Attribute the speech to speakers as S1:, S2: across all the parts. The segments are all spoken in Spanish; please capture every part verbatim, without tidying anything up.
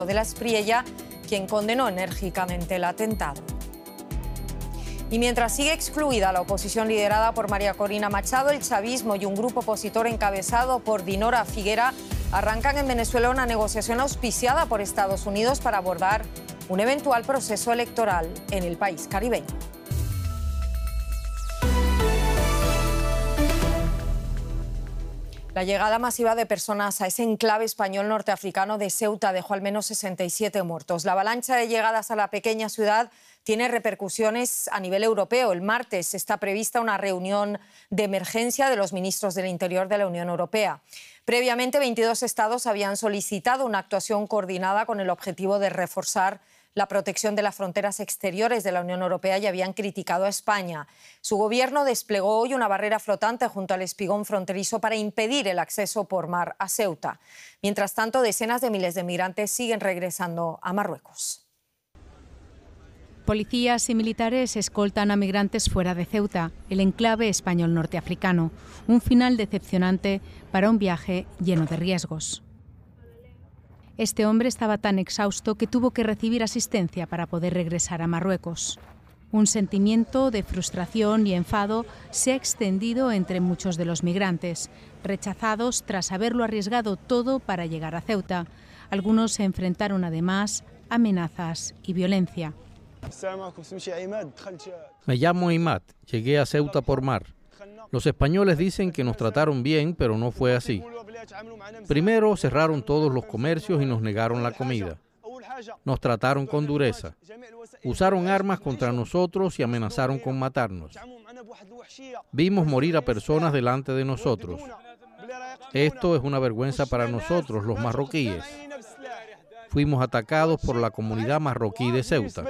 S1: de la Espriella, quien condenó enérgicamente el atentado. Y mientras sigue excluida la oposición liderada por María Corina Machado, el chavismo y un grupo opositor encabezado por Dinora Figuera arrancan en Venezuela una negociación auspiciada por Estados Unidos para abordar un eventual proceso electoral en el país caribeño. La llegada masiva de personas a ese enclave español norteafricano de Ceuta dejó al menos sesenta y siete muertos. La avalancha de llegadas a la pequeña ciudad tiene repercusiones a nivel europeo. El martes está prevista una reunión de emergencia de los ministros del Interior de la Unión Europea. Previamente, veintidós estados habían solicitado una actuación coordinada con el objetivo de reforzar la protección de las fronteras exteriores de la Unión Europea y habían criticado a España. Su gobierno desplegó hoy una barrera flotante junto al espigón fronterizo para impedir el acceso por mar a Ceuta. Mientras tanto, decenas de miles de migrantes siguen regresando a Marruecos.
S2: Policías y militares escoltan a migrantes fuera de Ceuta, el enclave español norteafricano. Un final decepcionante para un viaje lleno de riesgos. Este hombre estaba tan exhausto que tuvo que recibir asistencia para poder regresar a Marruecos. Un sentimiento de frustración y enfado se ha extendido entre muchos de los migrantes, rechazados tras haberlo arriesgado todo para llegar a Ceuta. Algunos se enfrentaron además a amenazas y violencia.
S3: Me llamo Imad, llegué a Ceuta por mar. Los españoles dicen que nos trataron bien, pero no fue así. Primero cerraron todos los comercios y nos negaron la comida. Nos trataron con dureza. Usaron armas contra nosotros y amenazaron con matarnos. Vimos morir a personas delante de nosotros. Esto es una vergüenza para nosotros, los marroquíes. Fuimos atacados por la comunidad marroquí de Ceuta.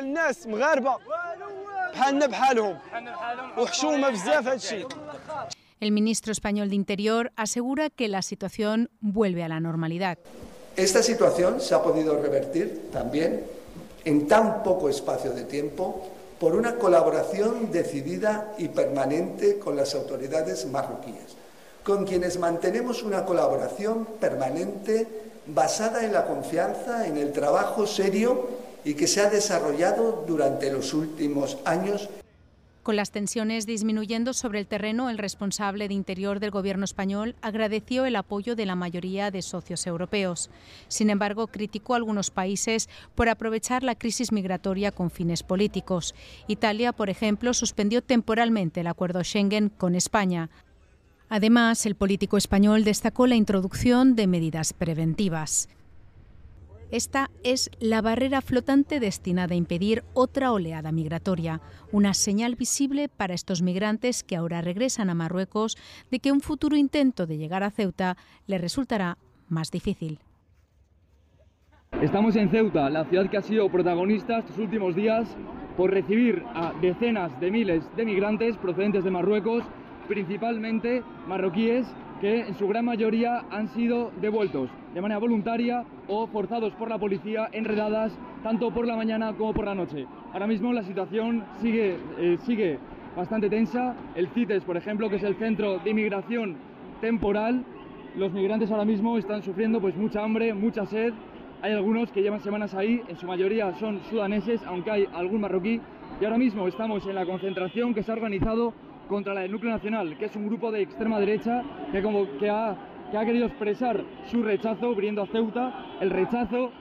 S2: El ministro español de Interior asegura que la situación vuelve a la normalidad.
S4: Esta situación se ha podido revertir también en tan poco espacio de tiempo por una colaboración decidida y permanente con las autoridades marroquíes, con quienes mantenemos una colaboración permanente basada en la confianza, en el trabajo serio y que se ha desarrollado durante los últimos años.
S2: Con las tensiones disminuyendo sobre el terreno, el responsable de Interior del Gobierno español agradeció el apoyo de la mayoría de socios europeos. Sin embargo, criticó a algunos países por aprovechar la crisis migratoria con fines políticos. Italia, por ejemplo, suspendió temporalmente el acuerdo Schengen con España. Además, el político español destacó la introducción de medidas preventivas. Esta es la barrera flotante destinada a impedir otra oleada migratoria, una señal visible para estos migrantes que ahora regresan a Marruecos de que un futuro intento de llegar a Ceuta les resultará más difícil.
S5: Estamos en Ceuta, la ciudad que ha sido protagonista estos últimos días por recibir a decenas de miles de migrantes procedentes de Marruecos, principalmente marroquíes, que en su gran mayoría han sido devueltos de manera voluntaria o forzados por la policía en redadas tanto por la mañana como por la noche. Ahora mismo la situación sigue, eh, sigue bastante tensa. El CITES, por ejemplo, que es el Centro de Inmigración Temporal, los migrantes ahora mismo están sufriendo pues mucha hambre, mucha sed. Hay algunos que llevan semanas ahí, en su mayoría son sudaneses, aunque hay algún marroquí. Y ahora mismo estamos en la concentración que se ha organizado contra la del Núcleo Nacional, que es un grupo de extrema derecha que, como, que, ha, que ha querido expresar su rechazo viniendo a Ceuta, el rechazo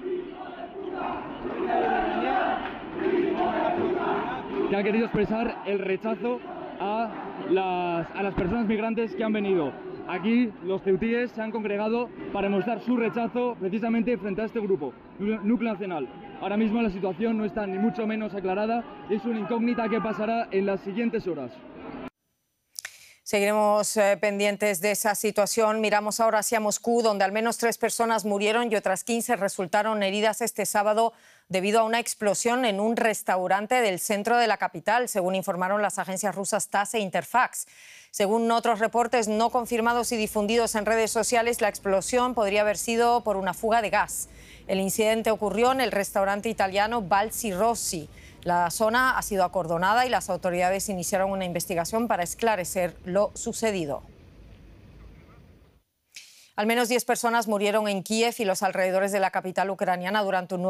S5: que ha querido expresar el rechazo a las, a las personas migrantes que han venido. Aquí los ceutíes se han congregado para mostrar su rechazo precisamente frente a este grupo, Núcleo Nacional. Ahora mismo la situación no está ni mucho menos aclarada, es una incógnita que pasará en las siguientes horas.
S1: Seguiremos eh, pendientes de esa situación. Miramos ahora hacia Moscú, donde al menos tres personas murieron y otras quince resultaron heridas este sábado debido a una explosión en un restaurante del centro de la capital, según informaron las agencias rusas TASS e Interfax. Según otros reportes no confirmados y difundidos en redes sociales, la explosión podría haber sido por una fuga de gas. El incidente ocurrió en el restaurante italiano Balzi Rossi. La zona ha sido acordonada y las autoridades iniciaron una investigación para esclarecer lo sucedido. Al menos diez personas murieron en Kiev y los alrededores de la capital ucraniana durante un